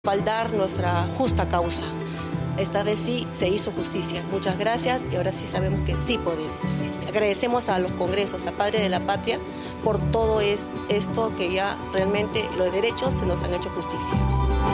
respaldar nuestra justa causa. Esta vez sí se hizo justicia. Muchas gracias y ahora sí sabemos que sí podemos. Agradecemos a los congresos, a Padre de la Patria, por todo esto que ya realmente los derechos se nos han hecho justicia.